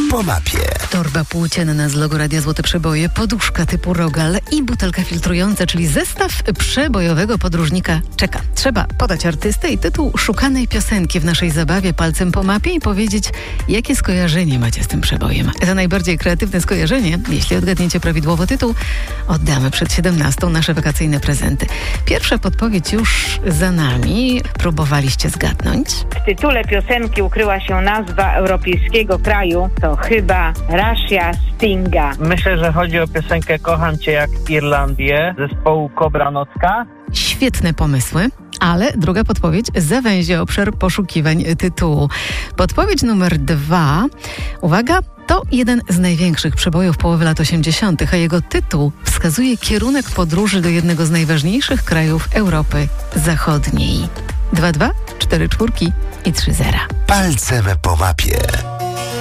po mapie. Torba płócienna z logo Radia Złote Przeboje, poduszka typu Rogal i butelka filtrująca, czyli zestaw przebojowego podróżnika czeka. Trzeba podać artystę i tytuł szukanej piosenki w naszej zabawie palcem po mapie i powiedzieć, jakie skojarzenie macie z tym przebojem. Za najbardziej kreatywne skojarzenie, jeśli odgadniecie prawidłowo tytuł, oddamy przed 17 nasze wakacyjne prezenty. Pierwsza podpowiedź już za nami. Próbowaliście zgadnąć? W tytule piosenki ukryła się nazwa europejskiego kraju. To chyba Russia Stinga. Myślę, że chodzi o piosenkę Kocham Cię jak Irlandię zespołu Kobra Nocka. Świetne pomysły, ale druga podpowiedź zawęzi obszar poszukiwań tytułu. Podpowiedź numer 2. Uwaga, to jeden z największych przebojów połowy lat 80., a jego tytuł wskazuje kierunek podróży do jednego z najważniejszych krajów Europy Zachodniej. 2-2, 4 czwórki i 3-0. Palcem po mapie.